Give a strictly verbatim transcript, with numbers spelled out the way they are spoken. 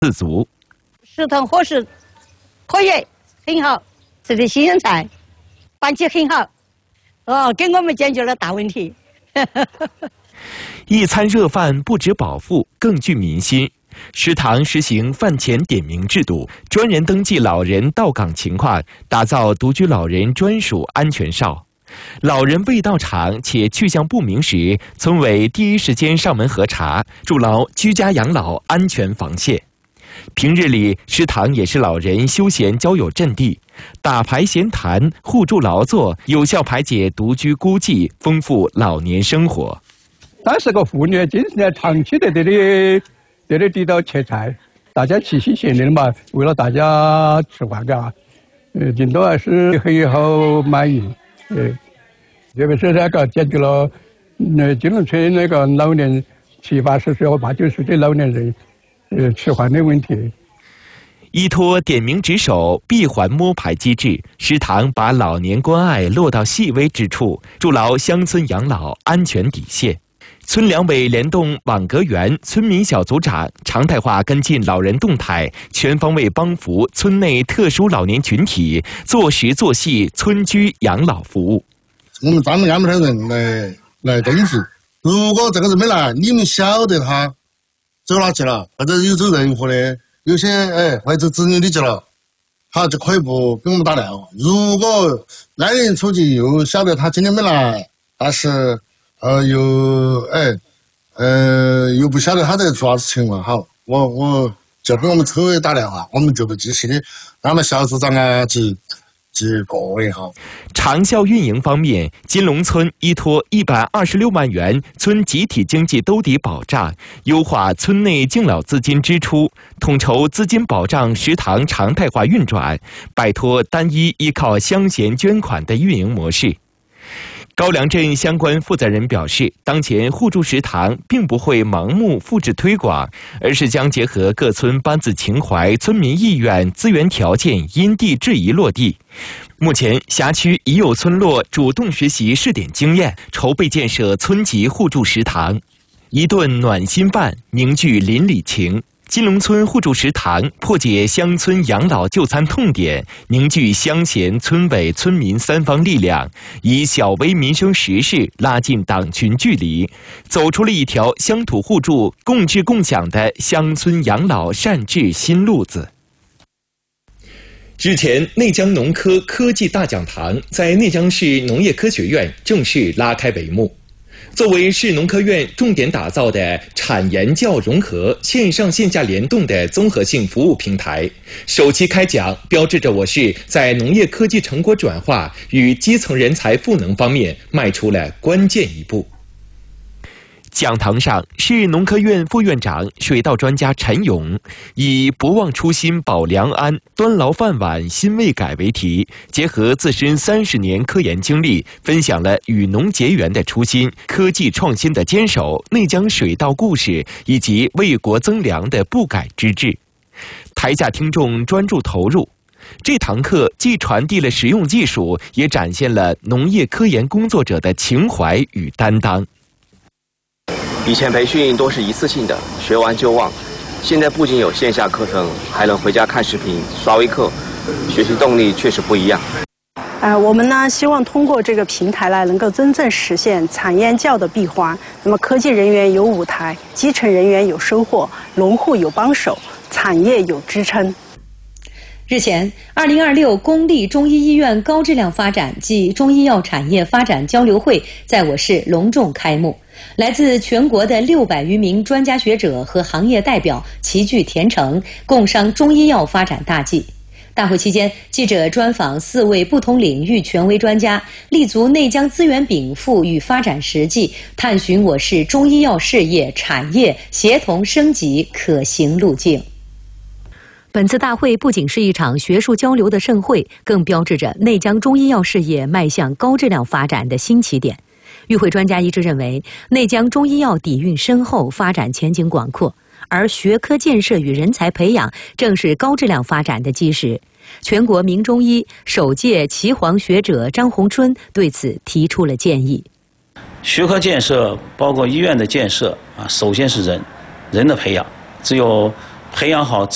自足。 食堂伙食可以很好，吃的新鲜菜，板起很好，哦，给我们解决了大问题。 一餐热饭不止饱腹，更具民心。食堂实行饭前点名制度，专人登记老人到岗情况，打造独居老人专属安全哨。老人未到场且去向不明时，村委第一时间上门核查，筑牢居家养老安全防线。平日里，食堂也是老人休闲交友阵地，打牌闲谈、互助劳作，有效排解独居孤寂，丰富老年生活。 三十个妇女经常长期在这里。这里地道切菜，大家齐心协力的嘛，为了大家吃饭嘎，呃，顶多还是很好满意，呃，特别是那个解决了呃金龙村那个老年七八十岁或八九十岁老年人呃吃饭的问题。 依托点名值守、闭环摸排机制，食堂把老年关爱落到细微之处，筑牢乡村养老安全底线。村两委联动网格员、村民小组长，常态化跟进老人动态，全方位帮扶村内特殊老年群体，做实做细村居养老服务。 我们专门安排人来来登记，如果这个人没来，你们晓得他走哪去了，或者有走任何的，有些哎或者子女的去了，好就可以不给我们打电话。如果那人出去又晓得他今天没来，但是。呃，又哎，呃，又不晓得他在做啥子情况，好，我我就给我们村委打电话，我们就不及时的让那小组长啊及及过问好。 长效运营方面，金龙村依托一百二十六万元村集体经济兜底保障，优化村内敬老资金支出，统筹资金保障食堂常态化运转，摆脱单一依靠乡贤捐款的运营模式。高梁镇相关负责人表示，当前互助食堂并不会盲目复制推广，而是将结合各村班子情怀、村民意愿、资源条件，因地制宜落地。目前，辖区已有村落主动学习试点经验，筹备建设村级互助食堂。一顿暖心饭，凝聚邻里情。金龙村互助食堂破解乡村养老就餐痛点，凝聚乡贤、村委、村民三方力量，以小微民生实事拉近党群距离，走出了一条乡土互助、共治共享的乡村养老善治新路子。日前，内江农科科技大讲堂在内江市农业科学院正式拉开帷幕。作为市农科院重点打造的产研教融合、线上线下联动的综合性服务平台，首期开讲标志着我市在农业科技成果转化与基层人才赋能方面迈出了关键一步。讲堂上，市农科院副院长、水稻专家陈勇以“不忘初心保良安，端牢饭碗新未改”为题，结合自身三十年科研经历，分享了与农结缘的初心、科技创新的坚守、内江水稻故事以及为国增粮的不改之志。台下听众专注投入。这堂课既传递了实用技术，也展现了农业科研工作者的情怀与担当。 以前培训都是一次性的，学完就忘。现在不仅有线下课程，还能回家看视频、刷微课，学习动力确实不一样。 呃，我们呢希望通过这个平台呢，能够真正实现产研教的闭环。那么，科技人员有舞台，基层人员有收获，农户有帮手，产业有支撑。 日前，二零二六公立中医医院高质量发展暨中医药产业发展交流会在我市隆重开幕。来自全国的六百余名专家学者和行业代表齐聚田城，共商中医药发展大计。大会期间，记者专访四位不同领域权威专家，立足内江资源禀赋与发展实际，探寻我市中医药事业产业协同升级可行路径。本次大会不仅是一场学术交流的盛会，更标志着内江中医药事业迈向高质量发展的新起点。与会专家一致认为，内江中医药底蕴深厚，发展前景广阔，而学科建设与人才培养正是高质量发展的基石。全国名中医首届岐黄学者张洪春对此提出了建议。 学科建设包括医院的建设啊，首先是人，人的培养，只有培养好